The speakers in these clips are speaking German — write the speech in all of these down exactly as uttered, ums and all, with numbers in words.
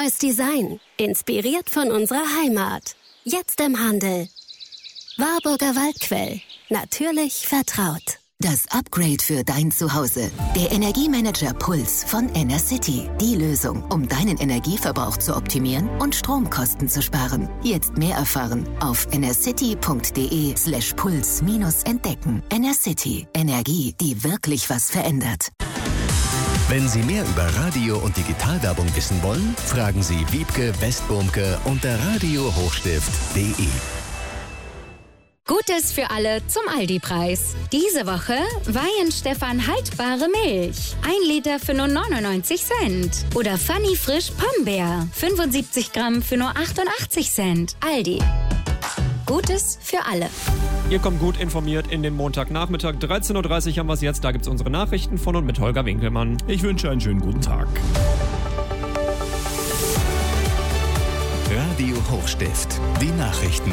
Neues Design, inspiriert von unserer Heimat. Jetzt im Handel. Warburger Waldquell. Natürlich vertraut. Das Upgrade für dein Zuhause. Der Energiemanager Puls von Enercity. Die Lösung, um deinen Energieverbrauch zu optimieren und Stromkosten zu sparen. Jetzt mehr erfahren auf enercity.de slash puls minus entdecken. Enercity. Energie, die wirklich was verändert. Wenn Sie mehr über Radio- und Digitalwerbung wissen wollen, fragen Sie Wiebke Westbumke unter radio hochstift punkt de. Gutes für alle zum Aldi-Preis. Diese Woche Weihenstephan haltbare Milch. Ein Liter für nur neunundneunzig Cent. Oder Funny Frisch Pombeer. fünfundsiebzig Gramm für nur achtundachtzig Cent. Aldi. Gutes für alle. Ihr kommt gut informiert in den Montagnachmittag. dreizehn Uhr dreißig haben wir es jetzt. Da gibt es unsere Nachrichten von und mit Holger Winkelmann. Ich wünsche einen schönen guten Tag. Radio Hochstift. Die Nachrichten.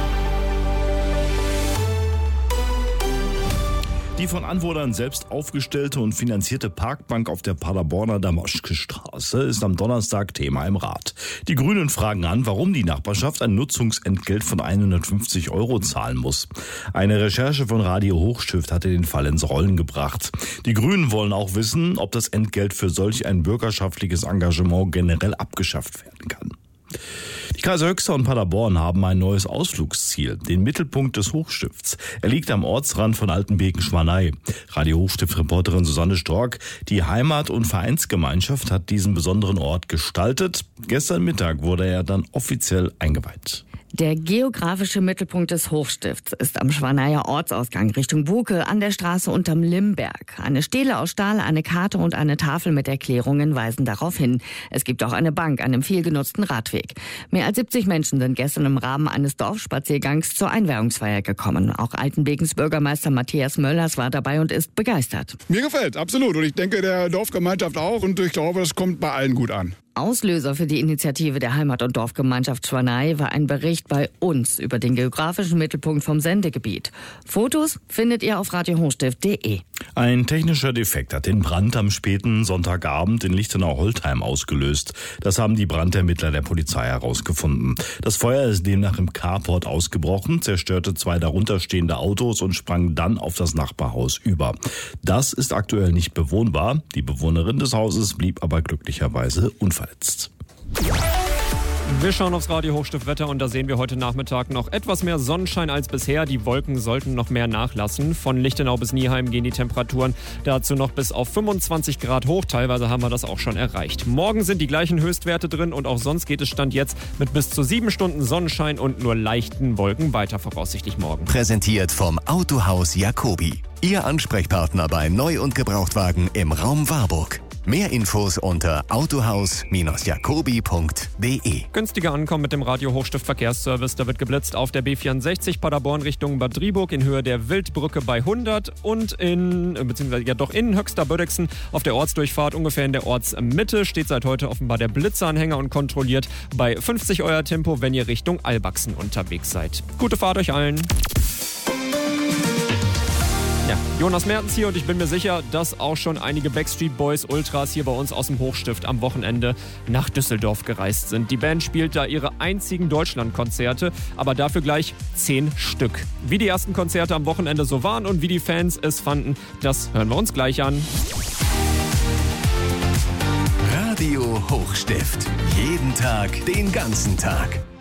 Die von Anwohnern selbst aufgestellte und finanzierte Parkbank auf der Paderborner Damaschkestraße ist am Donnerstag Thema im Rat. Die Grünen fragen an, warum die Nachbarschaft ein Nutzungsentgelt von hundertfünfzig Euro zahlen muss. Eine Recherche von Radio Hochstift hatte den Fall ins Rollen gebracht. Die Grünen wollen auch wissen, ob das Entgelt für solch ein bürgerschaftliches Engagement generell abgeschafft werden kann. Die Kreise Höxter und Paderborn haben ein neues Ausflugsziel, den Mittelpunkt des Hochstifts. Er liegt am Ortsrand von Altenbeken-Schwanei. Radio Hochstift-Reporterin Susanne Stork, die Heimat- und Vereinsgemeinschaft hat diesen besonderen Ort gestaltet. Gestern Mittag wurde er dann offiziell eingeweiht. Der geografische Mittelpunkt des Hochstifts ist am Schwaneier Ortsausgang Richtung Buke an der Straße unterm Limberg. Eine Stele aus Stahl, eine Karte und eine Tafel mit Erklärungen weisen darauf hin. Es gibt auch eine Bank an dem vielgenutzten Radweg. Mehr als siebzig Menschen sind gestern im Rahmen eines Dorfspaziergangs zur Einweihungsfeier gekommen. Auch Altenbekens Bürgermeister Matthias Möllers war dabei und ist begeistert. Mir gefällt, absolut. Und ich denke, der Dorfgemeinschaft auch. Und ich glaube, das kommt bei allen gut an. Auslöser für die Initiative der Heimat- und Dorfgemeinschaft Schwanei war ein Bericht bei uns über den geografischen Mittelpunkt vom Sendegebiet. Fotos findet ihr auf radio hochstift punkt de. Ein technischer Defekt hat den Brand am späten Sonntagabend in Lichtenau-Holtheim ausgelöst. Das haben die Brandermittler der Polizei herausgefunden. Das Feuer ist demnach im Carport ausgebrochen, zerstörte zwei darunterstehende Autos und sprang dann auf das Nachbarhaus über. Das ist aktuell nicht bewohnbar. Die Bewohnerin des Hauses blieb aber glücklicherweise unverletzt. Wir schauen aufs Radio Hochstift Wetter und da sehen wir heute Nachmittag noch etwas mehr Sonnenschein als bisher. Die Wolken sollten noch mehr nachlassen. Von Lichtenau bis Nieheim gehen die Temperaturen dazu noch bis auf fünfundzwanzig Grad hoch. Teilweise haben wir das auch schon erreicht. Morgen sind die gleichen Höchstwerte drin und auch sonst geht es Stand jetzt mit bis zu sieben Stunden Sonnenschein und nur leichten Wolken weiter voraussichtlich morgen. Präsentiert vom Autohaus Jacobi. Ihr Ansprechpartner bei Neu- und Gebrauchtwagen im Raum Warburg. Mehr Infos unter autohaus jacobi punkt de. Günstiger ankommen mit dem Radio Hochstift Verkehrsservice. Da wird geblitzt auf der B vierundsechzig Paderborn Richtung Bad Driburg in Höhe der Wildbrücke bei hundert und in, beziehungsweise ja doch in Höxter-Bödixen auf der Ortsdurchfahrt ungefähr in der Ortsmitte steht seit heute offenbar der Blitzeranhänger und kontrolliert bei fünfzig euer Tempo, wenn ihr Richtung Albachsen unterwegs seid. Gute Fahrt euch allen. Ja, Jonas Mertens hier und ich bin mir sicher, dass auch schon einige Backstreet Boys Ultras hier bei uns aus dem Hochstift am Wochenende nach Düsseldorf gereist sind. Die Band spielt da ihre einzigen Deutschlandkonzerte, aber dafür gleich zehn Stück. Wie die ersten Konzerte am Wochenende so waren und wie die Fans es fanden, das hören wir uns gleich an. Radio Hochstift. Jeden Tag, den ganzen Tag.